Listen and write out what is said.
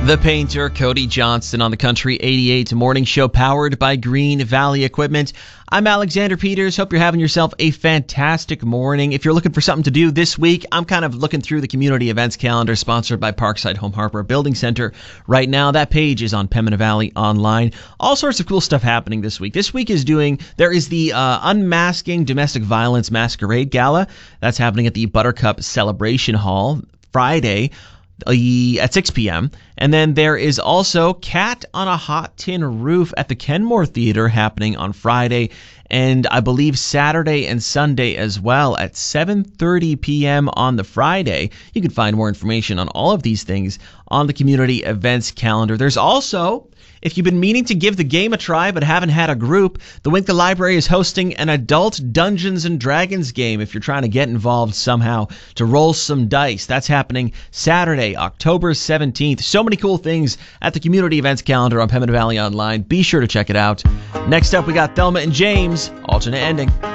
The painter, Cody Johnston, on the Country 88 morning show powered by Green Valley Equipment. I'm Alexander Peters. Hope you're having yourself a fantastic morning. If you're looking for something to do this week, I'm kind of looking through the community events calendar sponsored by Parkside Home Hardware Building Center. Right now, that page is on Pembina Valley Online. All sorts of cool stuff happening this week. This week there is the Unmasking Domestic Violence Masquerade Gala. That's happening at the Buttercup Celebration Hall Friday at 6 p.m. And then there is also Cat on a Hot Tin Roof at the Kenmore Theater happening on Friday, and I believe Saturday and Sunday as well at 7:30 p.m. on the Friday. You can find more information on all of these things on the community events calendar. There's also, if you've been meaning to give the game a try but haven't had a group, the Winca Library is hosting an adult Dungeons & Dragons game if you're trying to get involved somehow to roll some dice. That's happening Saturday, October 17th. So many cool things at the community events calendar on Pembina Valley Online. Be sure to check it out. Next up, we got Thelma and James, Alternate Ending.